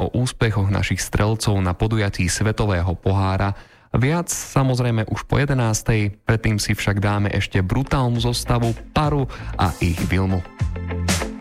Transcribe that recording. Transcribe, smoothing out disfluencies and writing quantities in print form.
o úspechoch našich strelcov na podujatí Svetového pohára. Viac samozrejme už po 11. Predtým si však dáme ešte brutálnu zostavu Paru a ich Vilmu.